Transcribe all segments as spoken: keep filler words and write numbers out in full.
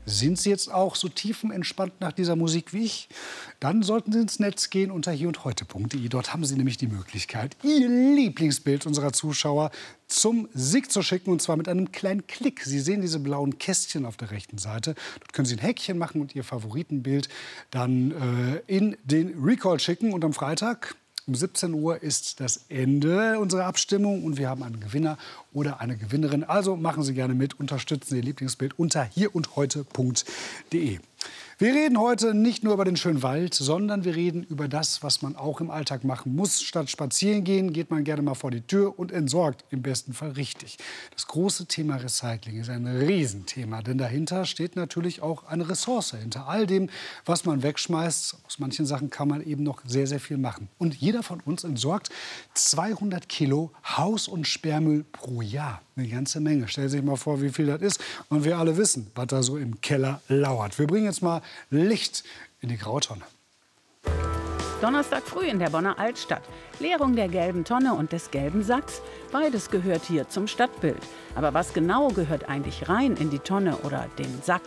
Sind Sie jetzt auch so tiefenentspannt nach dieser Musik wie ich? Dann sollten Sie ins Netz gehen unter hier und heute punkt de. Dort haben Sie nämlich die Möglichkeit, Ihr Lieblingsbild unserer Zuschauer zum Sieg zu schicken, und zwar mit einem kleinen Klick. Sie sehen diese blauen Kästchen auf der rechten Seite. Dort können Sie ein Häkchen machen und Ihr Favoritenbild dann äh, in den Recall schicken. Und am Freitag um siebzehn Uhr ist das Ende unserer Abstimmung und wir haben einen Gewinner oder eine Gewinnerin. Also machen Sie gerne mit, unterstützen Sie Ihr Lieblingsbild unter hier und heute punkt de. Wir reden heute nicht nur über den schönen Wald, sondern wir reden über das, was man auch im Alltag machen muss. Statt spazieren gehen, geht man gerne mal vor die Tür und entsorgt im besten Fall richtig. Das große Thema Recycling ist ein Riesenthema, denn dahinter steht natürlich auch eine Ressource. Hinter all dem, was man wegschmeißt, aus manchen Sachen kann man eben noch sehr, sehr viel machen. Und jeder von uns entsorgt zweihundert Kilo Haus- und Sperrmüll pro Jahr. Eine ganze Menge. Stellen Sie sich mal vor, wie viel das ist. Und wir alle wissen, was da so im Keller lauert. Wir bringen jetzt mal Licht in die Grautonne. Donnerstag früh in der Bonner Altstadt. Leerung der gelben Tonne und des gelben Sacks. Beides gehört hier zum Stadtbild. Aber was genau gehört eigentlich rein in die Tonne oder den Sack?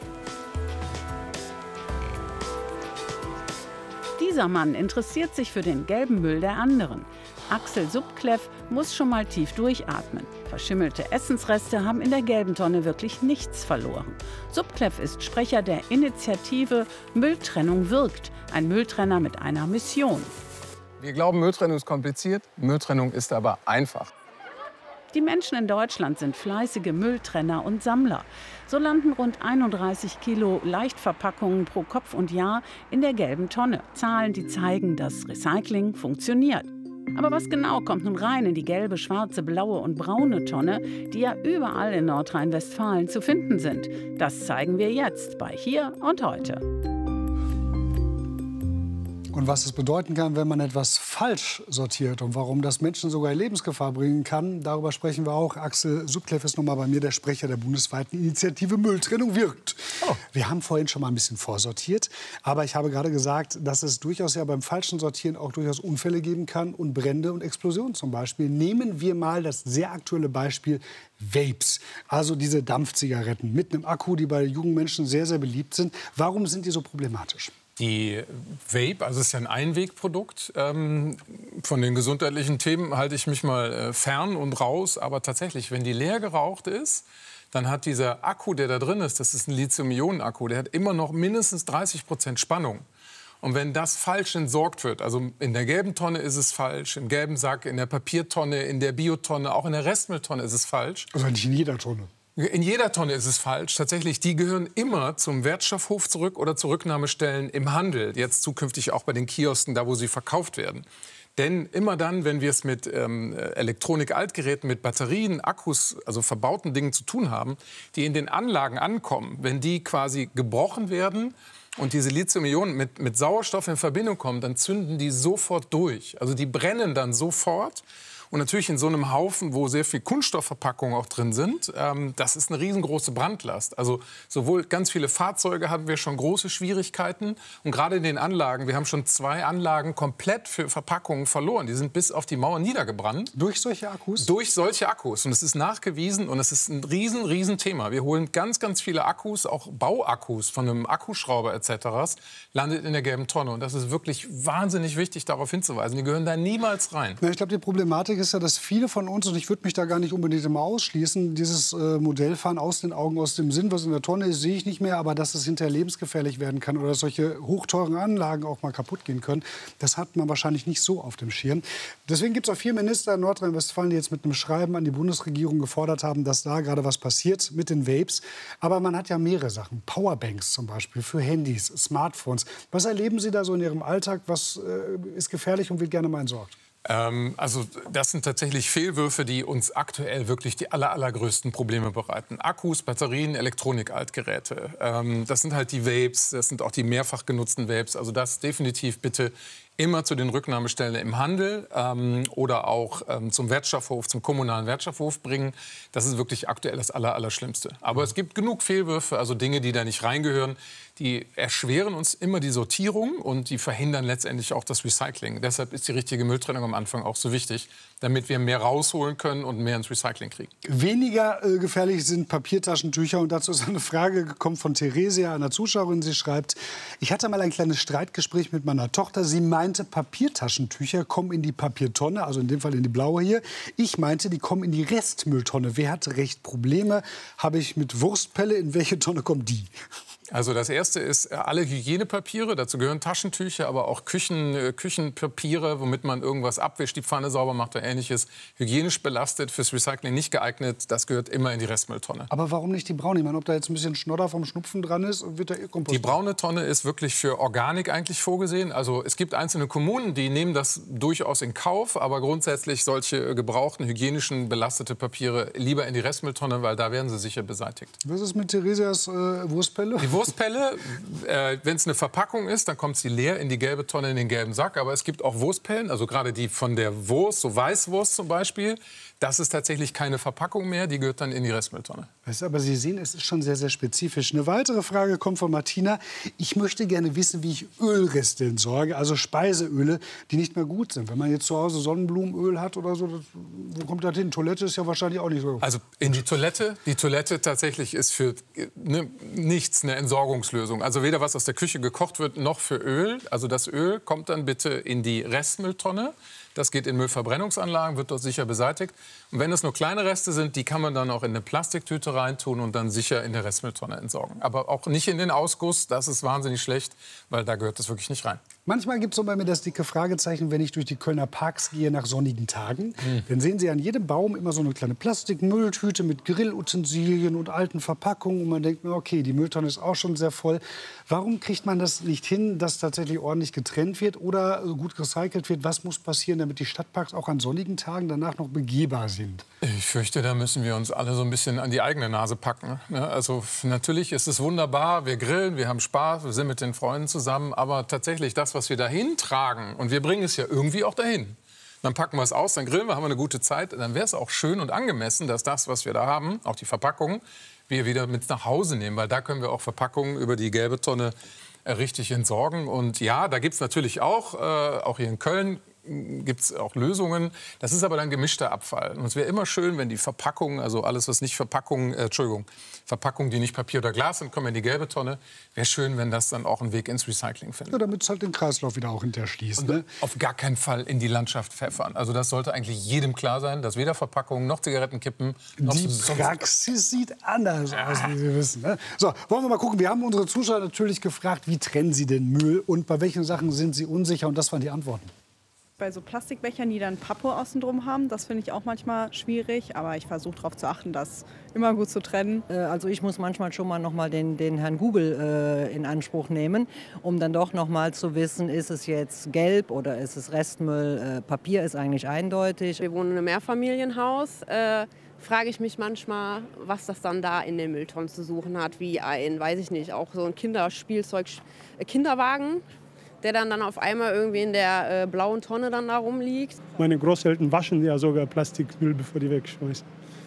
Dieser Mann interessiert sich für den gelben Müll der anderen. Axel Subkleff muss schon mal tief durchatmen. Verschimmelte Essensreste haben in der gelben Tonne wirklich nichts verloren. Subkleff ist Sprecher der Initiative Mülltrennung wirkt. Ein Mülltrenner mit einer Mission. Wir glauben, Mülltrennung ist kompliziert, Mülltrennung ist aber einfach. Die Menschen in Deutschland sind fleißige Mülltrenner und Sammler. So landen rund einunddreißig Kilo Leichtverpackungen pro Kopf und Jahr in der gelben Tonne. Zahlen, die zeigen, dass Recycling funktioniert. Aber was genau kommt nun rein in die gelbe, schwarze, blaue und braune Tonne, die ja überall in Nordrhein-Westfalen zu finden sind? Das zeigen wir jetzt bei Hier und Heute. Und was es bedeuten kann, wenn man etwas falsch sortiert und warum das Menschen sogar in Lebensgefahr bringen kann, darüber sprechen wir auch. Axel Subkleff ist nochmal bei mir, der Sprecher der bundesweiten Initiative Mülltrennung wirkt. Oh. Wir haben vorhin schon mal ein bisschen vorsortiert, aber ich habe gerade gesagt, dass es durchaus ja beim falschen Sortieren auch durchaus Unfälle geben kann und Brände und Explosionen zum Beispiel. Nehmen wir mal das sehr aktuelle Beispiel Vapes, also diese Dampfzigaretten mit einem Akku, die bei jungen Menschen sehr, sehr beliebt sind. Warum sind die so problematisch? Die Vape, also es ist ja ein Einwegprodukt. Ähm, von den gesundheitlichen Themen halte ich mich mal äh, fern und raus. Aber tatsächlich, wenn die leer geraucht ist, dann hat dieser Akku, der da drin ist, das ist ein Lithium-Ionen-Akku, der hat immer noch mindestens dreißig Prozent Spannung. Und wenn das falsch entsorgt wird, also in der gelben Tonne ist es falsch, im gelben Sack, in der Papiertonne, in der Biotonne, auch in der Restmülltonne ist es falsch. Also nicht in jeder Tonne. In jeder Tonne ist es falsch. Tatsächlich, die gehören immer zum Wertstoffhof zurück oder zu Rücknahmestellen im Handel. Jetzt zukünftig auch bei den Kiosken, da wo sie verkauft werden. Denn immer dann, wenn wir es mit ähm, Elektronik-Altgeräten, mit Batterien, Akkus, also verbauten Dingen zu tun haben, die in den Anlagen ankommen, wenn die quasi gebrochen werden und diese Lithium-Ionen mit, mit Sauerstoff in Verbindung kommen, dann zünden die sofort durch. Also die brennen dann sofort. Und natürlich in so einem Haufen, wo sehr viel Kunststoffverpackungen auch drin sind, ähm, das ist eine riesengroße Brandlast. Also sowohl ganz viele Fahrzeuge haben wir schon große Schwierigkeiten. Und gerade in den Anlagen, wir haben schon zwei Anlagen komplett für Verpackungen verloren. Die sind bis auf die Mauer niedergebrannt. Durch solche Akkus? Durch solche Akkus. Und es ist nachgewiesen und es ist ein riesen, riesen Thema. Wir holen ganz, ganz viele Akkus, auch Bauakkus von einem Akkuschrauber et cetera, landet in der gelben Tonne. Und das ist wirklich wahnsinnig wichtig, darauf hinzuweisen. Die gehören da niemals rein. Na, ich glaube, die Problematik ist ja, dass viele von uns, und ich würde mich da gar nicht unbedingt immer ausschließen, dieses äh, Modell fahren aus den Augen, aus dem Sinn, was in der Tonne ist, sehe ich nicht mehr, aber dass es hinterher lebensgefährlich werden kann oder dass solche hochteuren Anlagen auch mal kaputt gehen können, das hat man wahrscheinlich nicht so auf dem Schirm. Deswegen gibt es auch vier Minister in Nordrhein-Westfalen, die jetzt mit einem Schreiben an die Bundesregierung gefordert haben, dass da gerade was passiert mit den Vapes. Aber man hat ja mehrere Sachen, Powerbanks zum Beispiel für Handys, Smartphones. Was erleben Sie da so in Ihrem Alltag? Was äh, ist gefährlich und wird gerne mal entsorgt? Also das sind tatsächlich Fehlwürfe, die uns aktuell wirklich die aller, allergrößten Probleme bereiten. Akkus, Batterien, Elektronik-Altgeräte. Das sind halt die Vapes, das sind auch die mehrfach genutzten Vapes. Also das definitiv bitte immer zu den Rücknahmestellen im Handel ähm, oder auch ähm, zum Wertstoffhof, zum kommunalen Wertstoffhof bringen. Das ist wirklich aktuell das Aller, Allerschlimmste. Aber es gibt genug Fehlwürfe, also Dinge, die da nicht reingehören. Die erschweren uns immer die Sortierung und die verhindern letztendlich auch das Recycling. Deshalb ist die richtige Mülltrennung am Anfang auch so wichtig, damit wir mehr rausholen können und mehr ins Recycling kriegen. Weniger äh, gefährlich sind Papiertaschentücher. Und dazu ist eine Frage gekommen von Theresia, einer Zuschauerin. Sie schreibt, ich hatte mal ein kleines Streitgespräch mit meiner Tochter. Sie meinte, Papiertaschentücher kommen in die Papiertonne, also in dem Fall in die blaue hier. Ich meinte, die kommen in die Restmülltonne. Wer hat recht? Probleme habe ich mit Wurstpelle. In welche Tonne kommt die? Also das erste ist alle Hygienepapiere, dazu gehören Taschentücher, aber auch Küchen, Küchenpapiere, womit man irgendwas abwischt, die Pfanne sauber macht oder Ähnliches. Hygienisch belastet, fürs Recycling nicht geeignet, das gehört immer in die Restmülltonne. Aber warum nicht die braune? Ich meine, ob da jetzt ein bisschen Schnodder vom Schnupfen dran ist, wird der eh kompostiert. Die braune Tonne ist wirklich für Organik eigentlich vorgesehen. Also es gibt einzelne Kommunen, die nehmen das durchaus in Kauf, aber grundsätzlich solche gebrauchten, hygienischen, belastete Papiere lieber in die Restmülltonne, weil da werden sie sicher beseitigt. Was ist mit Theresias äh, Wurstpelle? Die Wurstpelle, äh, wenn es eine Verpackung ist, dann kommt sie leer in die gelbe Tonne, in den gelben Sack. Aber es gibt auch Wurstpellen, also gerade die von der Wurst, so Weißwurst zum Beispiel. Das ist tatsächlich keine Verpackung mehr, die gehört dann in die Restmülltonne. Aber Sie sehen, es ist schon sehr, sehr spezifisch. Eine weitere Frage kommt von Martina. Ich möchte gerne wissen, wie ich Ölreste entsorge, also Speiseöle, die nicht mehr gut sind. Wenn man jetzt zu Hause Sonnenblumenöl hat oder so, das, wo kommt das hin? Toilette ist ja wahrscheinlich auch nicht so. Also in die Toilette. Die Toilette tatsächlich ist für ne, nichts eine Entsorgungslösung. Also weder was aus der Küche gekocht wird, noch für Öl. Also das Öl kommt dann bitte in die Restmülltonne. Das geht in Müllverbrennungsanlagen, wird dort sicher beseitigt. Und wenn es nur kleine Reste sind, die kann man dann auch in eine Plastiktüte reintun und dann sicher in der Restmülltonne entsorgen. Aber auch nicht in den Ausguss, das ist wahnsinnig schlecht, weil da gehört das wirklich nicht rein. Manchmal gibt es so bei mir das dicke Fragezeichen, wenn ich durch die Kölner Parks gehe nach sonnigen Tagen. Mhm. Dann sehen Sie an jedem Baum immer so eine kleine Plastikmülltüte mit Grillutensilien und alten Verpackungen. Und man denkt mir, okay, die Mülltonne ist auch schon sehr voll. Warum kriegt man das nicht hin, dass tatsächlich ordentlich getrennt wird oder gut recycelt wird? Was muss passieren, damit die Stadtparks auch an sonnigen Tagen danach noch begehbar sind? Ich fürchte, da müssen wir uns alle so ein bisschen an die eigene Nase packen. Also natürlich ist es wunderbar, wir grillen, wir haben Spaß, wir sind mit den Freunden zusammen. Aber tatsächlich das, was wir dahin tragen, und wir bringen es ja irgendwie auch dahin. Dann packen wir es aus, dann grillen wir, haben wir eine gute Zeit. Dann wäre es auch schön und angemessen, dass das, was wir da haben, auch die Verpackung, wir wieder mit nach Hause nehmen. Weil da können wir auch Verpackungen über die gelbe Tonne äh, richtig entsorgen. Und ja, da gibt es natürlich auch, äh, auch hier in Köln, gibt es auch Lösungen. Das ist aber dann gemischter Abfall. Und es wäre immer schön, wenn die Verpackungen, also alles, was nicht Verpackungen, äh, Entschuldigung, Verpackungen, die nicht Papier oder Glas sind, kommen in die gelbe Tonne. Wäre schön, wenn das dann auch einen Weg ins Recycling findet. Ja, damit es halt den Kreislauf wieder auch hinterher schließt. Ne? Auf gar keinen Fall in die Landschaft pfeffern. Also das sollte eigentlich jedem klar sein, dass weder Verpackungen noch Zigarettenkippen noch die Praxis sieht anders aus, wie Sie wissen. Ne? So, wollen wir mal gucken. Wir haben unsere Zuschauer natürlich gefragt, wie trennen Sie den Müll und bei welchen Sachen sind Sie unsicher? Und das waren die Antworten. Bei so Plastikbechern, die dann Pappe außen drum haben, das finde ich auch manchmal schwierig. Aber ich versuche darauf zu achten, das immer gut zu trennen. Also ich muss manchmal schon mal noch mal den, den Herrn Google äh, in Anspruch nehmen, um dann doch noch mal zu wissen, ist es jetzt gelb oder ist es Restmüll? Äh, Papier ist eigentlich eindeutig. Wir wohnen in einem Mehrfamilienhaus. Äh, frage ich mich manchmal, was das dann da in den Mülltonnen zu suchen hat. Wie ein, weiß ich nicht, auch so ein Kinderspielzeug, äh, Kinderwagen, der dann, dann auf einmal irgendwie in der äh, blauen Tonne dann da rumliegt. Meine Großeltern waschen ja sogar Plastikmüll, bevor die wegschmeißen.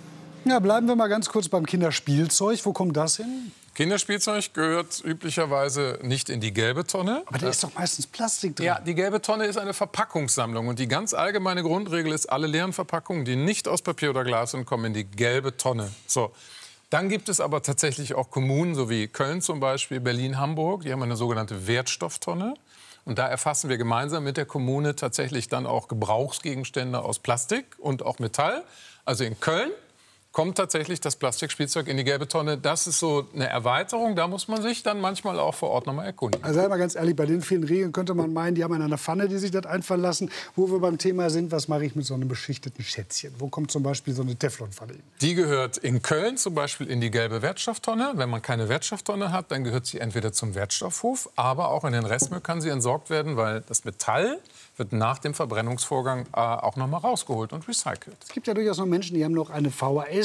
Ja, bleiben wir mal ganz kurz beim Kinderspielzeug. Wo kommt das hin? Kinderspielzeug gehört üblicherweise nicht in die gelbe Tonne. Aber da ist doch meistens Plastik drin. Ja, die gelbe Tonne ist eine Verpackungssammlung. Und die ganz allgemeine Grundregel ist, alle leeren Verpackungen, die nicht aus Papier oder Glas sind, kommen in die gelbe Tonne. So. Dann gibt es aber tatsächlich auch Kommunen, so wie Köln zum Beispiel, Berlin, Hamburg, die haben eine sogenannte Wertstofftonne. Und da erfassen wir gemeinsam mit der Kommune tatsächlich dann auch Gebrauchsgegenstände aus Plastik und auch Metall. Also in Köln kommt tatsächlich das Plastikspielzeug in die gelbe Tonne. Das ist so eine Erweiterung. Da muss man sich dann manchmal auch vor Ort noch mal erkundigen. Also sei mal ganz ehrlich, bei den vielen Regeln könnte man meinen, die haben eine Pfanne, die sich das einfallen lassen. Wo wir beim Thema sind, was mache ich mit so einem beschichteten Schätzchen? Wo kommt zum Beispiel so eine Teflonpfanne hin? Die gehört in Köln zum Beispiel in die gelbe Wertstofftonne. Wenn man keine Wertstofftonne hat, dann gehört sie entweder zum Wertstoffhof, aber auch in den Restmüll kann sie entsorgt werden, weil das Metall wird nach dem Verbrennungsvorgang äh, auch noch mal rausgeholt und recycelt. Es gibt ja durchaus noch Menschen, die haben noch eine V H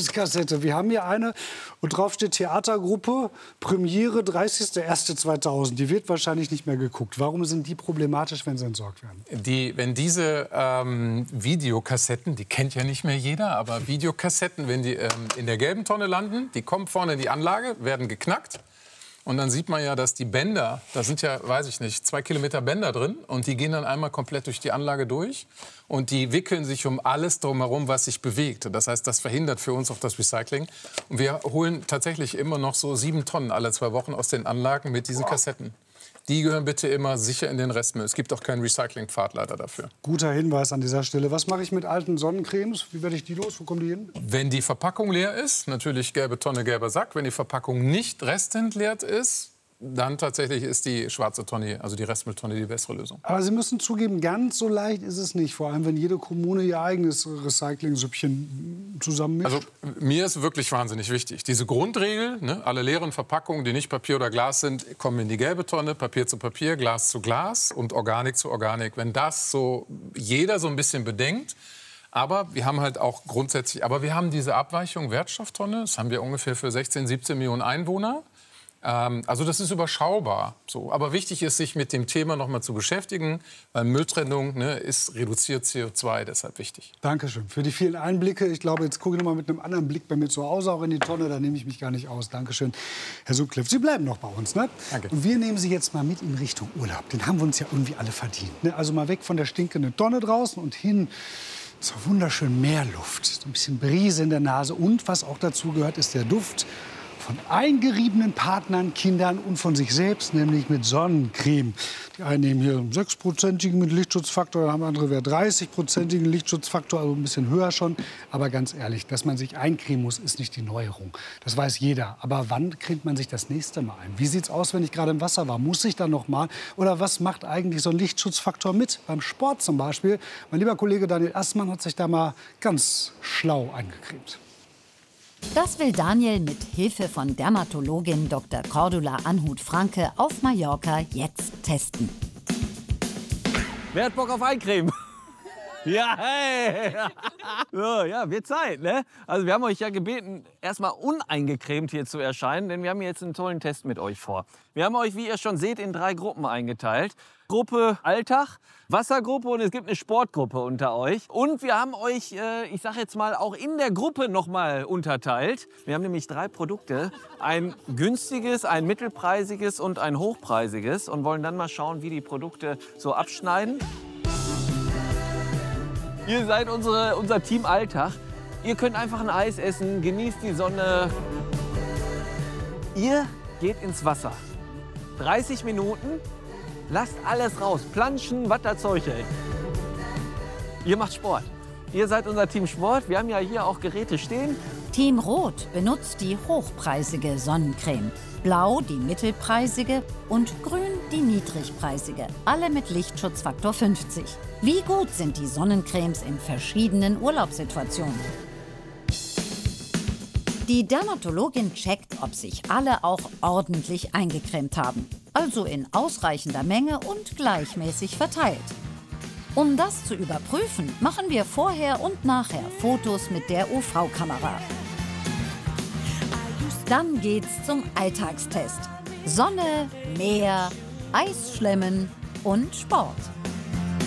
Lieblingskassette. Wir haben hier eine und drauf steht Theatergruppe, Premiere dreißigster erster zweitausend. Die wird wahrscheinlich nicht mehr geguckt. Warum sind die problematisch, wenn sie entsorgt werden? Die, wenn diese ähm, Videokassetten, die kennt ja nicht mehr jeder, aber Videokassetten, wenn die ähm, in der gelben Tonne landen, die kommen vorne in die Anlage, werden geknackt. Und dann sieht man ja, dass die Bänder, da sind ja, weiß ich nicht, zwei Kilometer Bänder drin. Und die gehen dann einmal komplett durch die Anlage durch. Und die wickeln sich um alles drumherum, was sich bewegt. Das heißt, das verhindert für uns auch das Recycling. Und wir holen tatsächlich immer noch so sieben Tonnen alle zwei Wochen aus den Anlagen mit diesen Kassetten. Die gehören bitte immer sicher in den Restmüll. Es gibt auch keinen Recyclingpfad leider dafür. Guter Hinweis an dieser Stelle. Was mache ich mit alten Sonnencremes? Wie werde ich die los? Wo kommen die hin? Wenn die Verpackung leer ist, natürlich gelbe Tonne, gelber Sack. Wenn die Verpackung nicht restentleert ist, dann tatsächlich ist die schwarze Tonne, also die Restmülltonne, die bessere Lösung. Aber Sie müssen zugeben, ganz so leicht ist es nicht. Vor allem, wenn jede Kommune ihr eigenes Recycling-Süppchen zusammenmischt. Also mir ist wirklich wahnsinnig wichtig. Diese Grundregel, ne, alle leeren Verpackungen, die nicht Papier oder Glas sind, kommen in die gelbe Tonne, Papier zu Papier, Glas zu Glas und Organik zu Organik. Wenn das so jeder so ein bisschen bedenkt, aber wir haben halt auch grundsätzlich, aber wir haben diese Abweichung Wertstofftonne, das haben wir ungefähr für sechzehn, siebzehn Millionen Einwohner. Also das ist überschaubar. So. Aber wichtig ist, sich mit dem Thema noch mal zu beschäftigen, weil Mülltrennung, ne, ist reduziert C O zwei, deshalb wichtig. Dankeschön für die vielen Einblicke. Ich glaube, jetzt gucke ich noch mal mit einem anderen Blick bei mir zu Hause auch in die Tonne. Da nehme ich mich gar nicht aus. Dankeschön, Herr Sutcliffe. Sie bleiben noch bei uns, ne? Danke. Und wir nehmen Sie jetzt mal mit in Richtung Urlaub. Den haben wir uns ja irgendwie alle verdient. Ne? Also mal weg von der stinkenden Tonne draußen und hin zur wunderschönen Meerluft. So ein bisschen Brise in der Nase. Und was auch dazu gehört, ist der Duft von eingeriebenen Partnern, Kindern und von sich selbst, nämlich mit Sonnencreme. Die einen nehmen hier sechs-prozentigen mit Lichtschutzfaktor, dann haben andere wieder dreißig-prozentigen Lichtschutzfaktor, also ein bisschen höher schon. Aber ganz ehrlich, dass man sich eincremen muss, ist nicht die Neuerung. Das weiß jeder. Aber wann cremt man sich das nächste Mal ein? Wie sieht's aus, wenn ich gerade im Wasser war? Muss ich dann noch mal? Oder was macht eigentlich so ein Lichtschutzfaktor mit? Beim Sport zum Beispiel. Mein lieber Kollege Daniel Assmann hat sich da mal ganz schlau eingecremt. Das will Daniel mit Hilfe von Dermatologin Doktor Cordula Anhut-Franke auf Mallorca jetzt testen. Wer hat Bock auf Eincremen? Ja, hey! So, ja, wird Zeit, ne? Also wir haben euch ja gebeten, erstmal uneingecremt hier zu erscheinen, denn wir haben jetzt einen tollen Test mit euch vor. Wir haben euch, wie ihr schon seht, in drei Gruppen eingeteilt. Gruppe Alltag, Wassergruppe und es gibt eine Sportgruppe unter euch. Und wir haben euch, äh, ich sag jetzt mal, auch in der Gruppe noch mal unterteilt. Wir haben nämlich drei Produkte, ein günstiges, ein mittelpreisiges und ein hochpreisiges und wollen dann mal schauen, wie die Produkte so abschneiden. Ihr seid unsere, unser Team Alltag. Ihr könnt einfach ein Eis essen, genießt die Sonne. Ihr geht ins Wasser. dreißig Minuten, lasst alles raus. Planschen, was das Zeug hält. Ihr macht Sport. Ihr seid unser Team Sport. Wir haben ja hier auch Geräte stehen. Team Rot benutzt die hochpreisige Sonnencreme. Blau die mittelpreisige und grün die niedrigpreisige. Alle mit Lichtschutzfaktor fünfzig. Wie gut sind die Sonnencremes in verschiedenen Urlaubssituationen? Die Dermatologin checkt, ob sich alle auch ordentlich eingecremt haben. Also in ausreichender Menge und gleichmäßig verteilt. Um das zu überprüfen, machen wir vorher und nachher Fotos mit der U V-Kamera. Dann geht's zum Alltagstest. Sonne, Meer, Eisschlemmen und Sport.